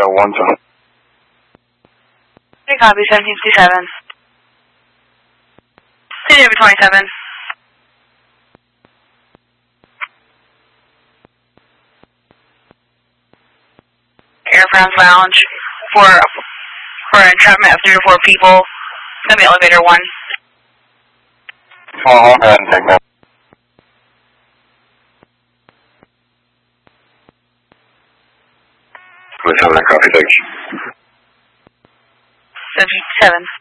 Yeah, 1 2. Okay, copy, 1757. CW 27. Air France Lounge for entrapment of 3 to 4 people. It's going to be elevator 1. Go ahead and take that. Let's have that copy, thanks. 757.